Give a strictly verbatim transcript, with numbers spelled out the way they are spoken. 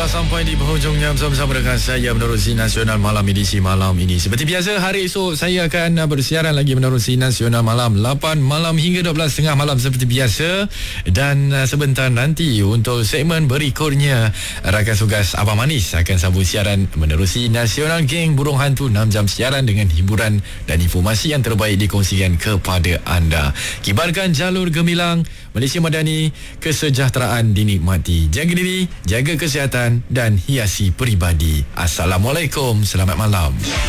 Telah sampai di penghujungnya bersama-sama dengan saya Menerusi Nasional Malam edisi malam ini. Seperti biasa, hari esok saya akan bersiaran lagi Menerusi Nasional Malam lapan malam hingga dua belas tiga puluh malam seperti biasa. Dan sebentar nanti untuk segmen berikutnya, rakan tugas Abang Manis akan sambung siaran Menerusi Nasional Geng Burung Hantu. Enam jam siaran dengan hiburan dan informasi yang terbaik dikongsikan kepada anda. Kibarkan jalur gemilang, Malaysia Madani, kesejahteraan dinikmati. Jaga diri, jaga kesihatan dan hiasi peribadi. Assalamualaikum, selamat malam.